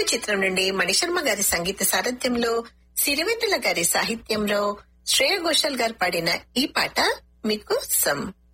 చిత్రం నుండి మణిశర్మ గారి సంగీత సారథ్యంలో సిరివెన్నెల గారి సాహిత్యంలో శ్రేయ ఘోషాల్ గారు పాడిన ఈ పాట మీకోసం.